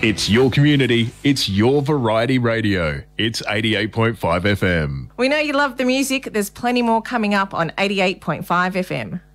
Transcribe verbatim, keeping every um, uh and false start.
It's your community. It's your variety radio. It's eighty-eight point five F M. We know you love the music. There's plenty more coming up on eighty-eight point five F M.